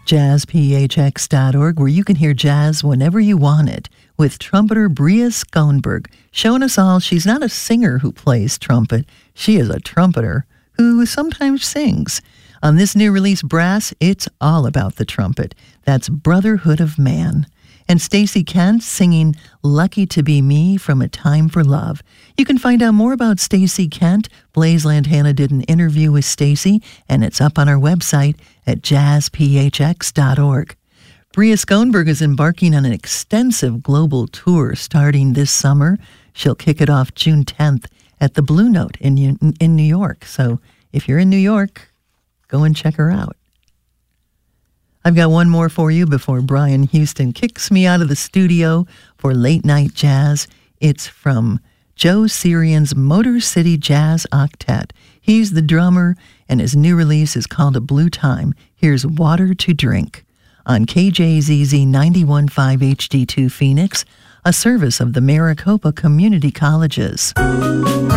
jazzphx.org, where you can hear jazz whenever you want it, with trumpeter Bria Schoenberg, showing us all she's not a singer who plays trumpet, she is a trumpeter who sometimes sings. On this new release, Brass, it's all about the trumpet. That's Brotherhood of Man. And Stacey Kent singing Lucky to Be Me from A Time for Love. You can find out more about Stacey Kent. Blaze Lantana did an interview with Stacey, and it's up on our website at jazzphx.org. Bria Schoenberg is embarking on an extensive global tour starting this summer. She'll kick it off June 10th at the Blue Note in New York. So if you're in New York, go and check her out. I've got one more for you before Brian Houston kicks me out of the studio for Late Night Jazz. It's from Joe Sirian's Motor City Jazz Octet. He's the drummer, and his new release is called A Blue Time. Here's Water to Drink on KJZZ 91.5 HD2 Phoenix, a service of the Maricopa Community Colleges.